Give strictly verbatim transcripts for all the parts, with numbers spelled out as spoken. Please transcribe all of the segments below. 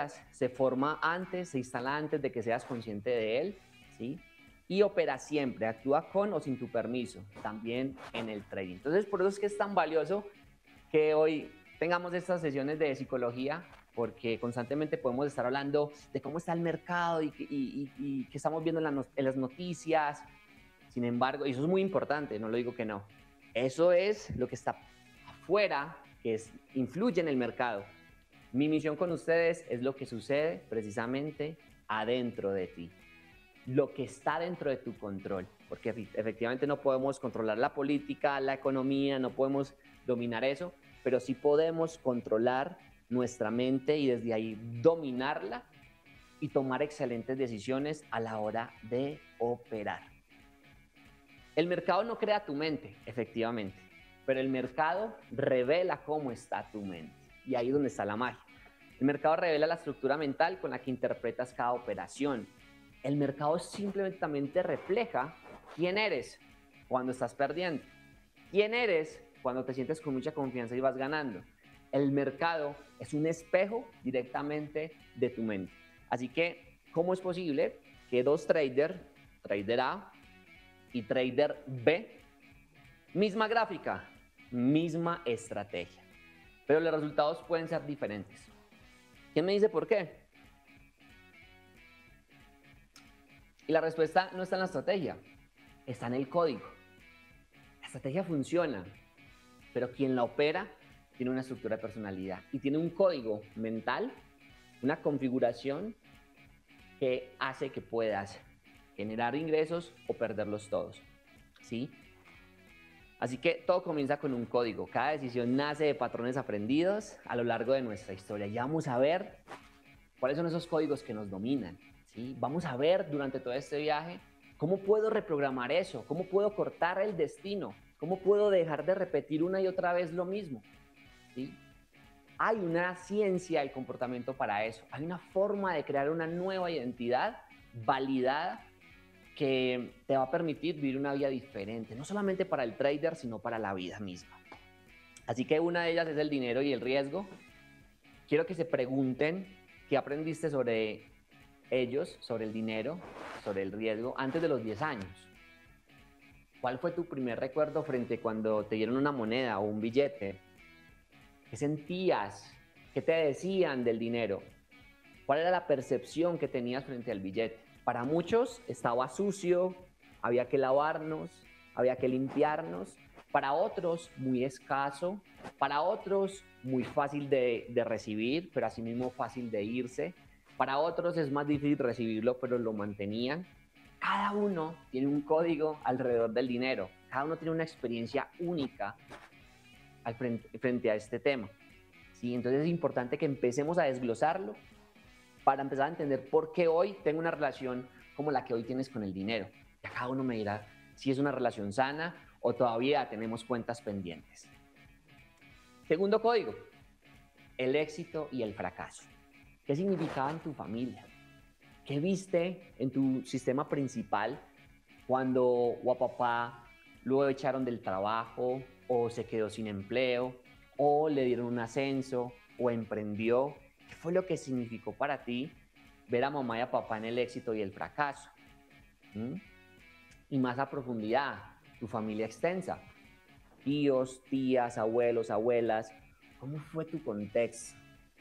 creas se forma antes, se instala antes de que seas consciente de él, ¿sí? Y opera siempre, actúa con o sin tu permiso, también en el trading. Entonces, por eso es que es tan valioso que hoy tengamos estas sesiones de psicología, porque constantemente podemos estar hablando de cómo está el mercado y, y, y, y qué estamos viendo en, la, en las noticias. Sin embargo, y eso es muy importante, no lo digo que no, eso es lo que está afuera, que es, influye en el mercado. Mi misión con ustedes es lo que sucede precisamente adentro de ti, lo que está dentro de tu control, porque efectivamente no podemos controlar la política, la economía, no podemos dominar eso, pero sí podemos controlar nuestra mente y desde ahí dominarla y tomar excelentes decisiones a la hora de operar. El mercado no crea tu mente, efectivamente, pero el mercado revela cómo está tu mente y ahí es donde está la magia. El mercado revela la estructura mental con la que interpretas cada operación. El mercado simplemente también te refleja quién eres cuando estás perdiendo, quién eres cuando te sientes con mucha confianza y vas ganando. El mercado es un espejo directamente de tu mente. Así que, ¿cómo es posible que dos traders, trader A y trader B, misma gráfica, misma estrategia, pero los resultados pueden ser diferentes? ¿Quién me dice por qué? Y la respuesta no está en la estrategia, está en el código. La estrategia funciona, pero quien la opera tiene una estructura de personalidad y tiene un código mental, una configuración que hace que puedas generar ingresos o perderlos todos, ¿sí? Así que todo comienza con un código. Cada decisión nace de patrones aprendidos a lo largo de nuestra historia. Y vamos a ver cuáles son esos códigos que nos dominan, ¿sí? Vamos a ver durante todo este viaje cómo puedo reprogramar eso, cómo puedo cortar el destino, cómo puedo dejar de repetir una y otra vez lo mismo, ¿sí? Hay una ciencia del comportamiento para eso. Hay una forma de crear una nueva identidad validada que te va a permitir vivir una vida diferente, no solamente para el trader, sino para la vida misma. Así que una de ellas es el dinero y el riesgo. Quiero que se pregunten qué aprendiste sobre ellos, sobre el dinero, sobre el riesgo, antes de los diez años. ¿Cuál fue tu primer recuerdo frente a cuando te dieron una moneda o un billete? ¿Qué sentías? ¿Qué te decían del dinero? ¿Cuál era la percepción que tenías frente al billete? Para muchos estaba sucio, había que lavarnos, había que limpiarnos. Para otros, muy escaso. Para otros, muy fácil de, de recibir, pero asimismo fácil de irse. Para otros es más difícil recibirlo, pero lo mantenían. Cada uno tiene un código alrededor del dinero. Cada uno tiene una experiencia única al frente, frente a este tema, ¿sí? Entonces es importante que empecemos a desglosarlo para empezar a entender por qué hoy tengo una relación como la que hoy tienes con el dinero. Y cada uno me dirá si es una relación sana o todavía tenemos cuentas pendientes. Segundo código, el éxito y el fracaso. ¿Qué significaba en tu familia? ¿Qué viste en tu sistema principal cuando o a papá lo echaron del trabajo o se quedó sin empleo o le dieron un ascenso o emprendió? ¿Qué fue lo que significó para ti ver a mamá y a papá en el éxito y el fracaso? ¿Mm? Y más a profundidad, tu familia extensa, tíos, tías, abuelos, abuelas, ¿cómo fue tu contexto?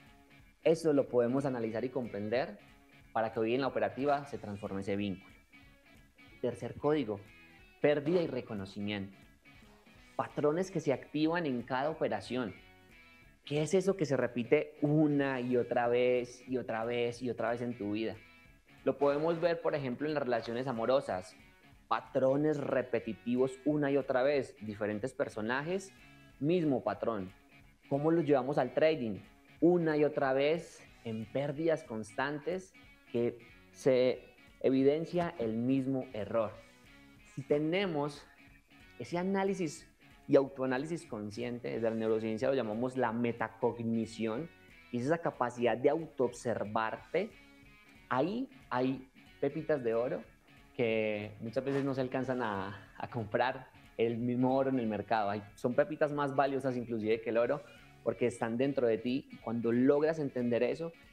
Eso lo podemos analizar y comprender para que hoy en la operativa se transforme ese vínculo. Tercer código, pérdida y reconocimiento. Patrones que se activan en cada operación. ¿Qué es eso que se repite una y otra vez y otra vez y otra vez en tu vida? Lo podemos ver, por ejemplo, en las relaciones amorosas. Patrones repetitivos una y otra vez. Diferentes personajes, mismo patrón. ¿Cómo los llevamos al trading? Una y otra vez en pérdidas constantes que se evidencia el mismo error. Si tenemos ese análisis y autoanálisis consciente, desde la neurociencia lo llamamos la metacognición, y es esa capacidad de autoobservarte, ahí hay pepitas de oro que muchas veces no se alcanzan a, a comprar el mismo oro en el mercado. Hay, son pepitas más valiosas inclusive que el oro porque están dentro de ti, y cuando logras entender eso